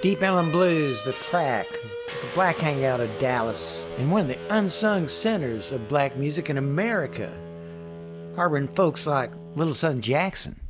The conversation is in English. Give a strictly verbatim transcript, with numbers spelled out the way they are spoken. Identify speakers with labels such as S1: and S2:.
S1: Deep Ellum Blues, the track, the Black Hangout of Dallas, and one of the unsung centers of black music in America, harboring folks like Little Son Jackson.